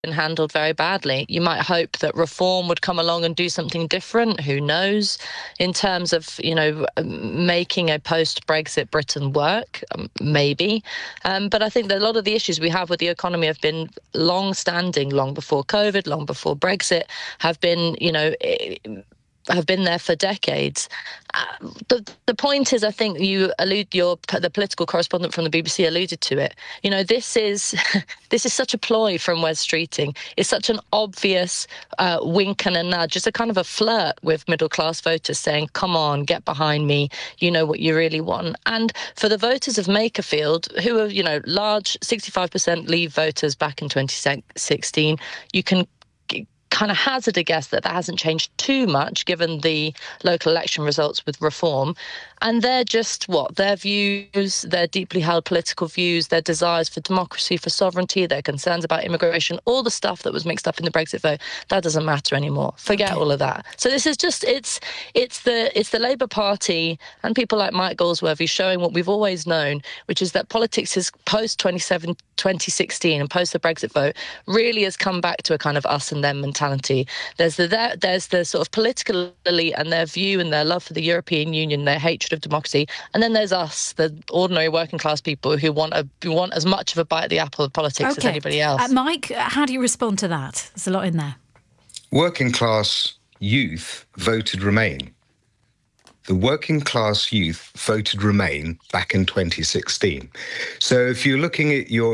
handled very badly. You might hope that reform would come along and do something different. Who knows? In terms of, making a post-Brexit Britain work, maybe. But I think that a lot of the issues we have with the economy have been long-standing, long before COVID, long before Brexit, have been, have been there for decades. The point is, I think the political correspondent from the BBC alluded to it. This is this is such a ploy from Wes Streeting. It's such an obvious wink and a nudge. It's a kind of a flirt with middle class voters, saying, "Come on, get behind me. You know what you really want." And for the voters of Makerfield, who are large 65% Leave voters back in 2016, you can kind of hazard a guess that hasn't changed too much given the local election results with reform. And they're just their views, their deeply held political views, their desires for democracy, for sovereignty, their concerns about immigration, all the stuff that was mixed up in the Brexit vote, that doesn't matter anymore. Forget all of that. So this is just, it's the Labour Party and people like Mike Goldsworthy showing what we've always known, which is that politics is post 2016 and post the Brexit vote really has come back to a kind of us and them mentality. There's the sort of political elite and their view and their love for the European Union, their hatred of democracy, and then there's us, the ordinary working class people who want as much of a bite at the apple of politics as anybody else. Mike, how do you respond to that? There's a lot in there. Working class youth voted Remain. The working class youth voted Remain back in 2016. So if you're looking at your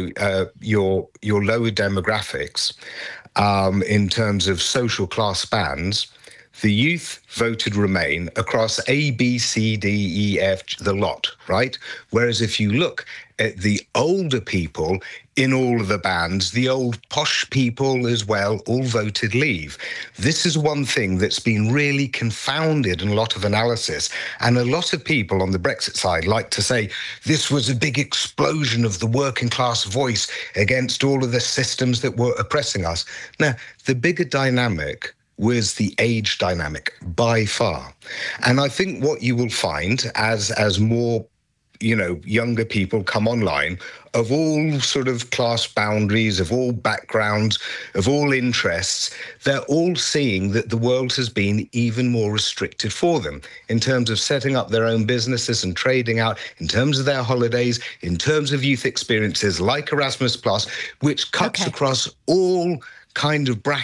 lower demographics in terms of social class bands, the youth voted Remain across A, B, C, D, E, F, the lot, right? Whereas if you look at the older people in all of the bands, the old posh people as well, all voted Leave. This is one thing that's been really confounded in a lot of analysis. And a lot of people on the Brexit side like to say this was a big explosion of the working class voice against all of the systems that were oppressing us. Now, the bigger dynamic was the age dynamic by far. And I think what you will find as more younger people come online of all sort of class boundaries, of all backgrounds, of all interests, they're all seeing that the world has been even more restricted for them in terms of setting up their own businesses and trading out, in terms of their holidays, in terms of youth experiences like Erasmus+, which cuts across all kind of brackets